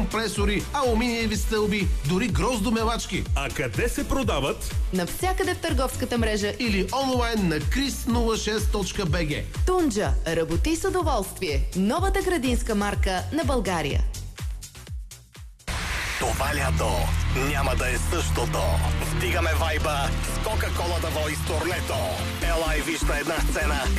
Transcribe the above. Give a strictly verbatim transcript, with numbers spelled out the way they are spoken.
компресори, алуминиеви стълби, дори гроздомелачки. А къде се продават? Навсякъде в търговската мрежа Или онлайн на крис нула шест точка би джи. Тунджа. Работи с удоволствие. Новата градинска марка на България. Това лято няма да е същото. Вдигаме вайба с Кока-Кола да вой с турнето. Ела и виж на една сцена